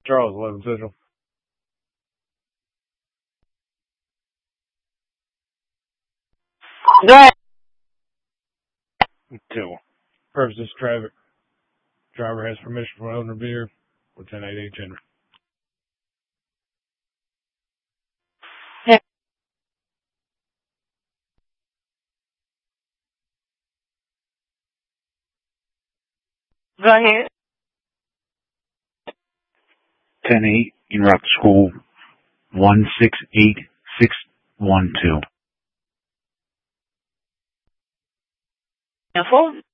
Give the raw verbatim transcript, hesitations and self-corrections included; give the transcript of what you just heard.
Charles, eleven Central. What? Two. Purpose of traffic. Driver has permission from owner vehicle with ten eighty-eight Henry. Go ahead. ten eight in Rock School, one six eight six one two. Info?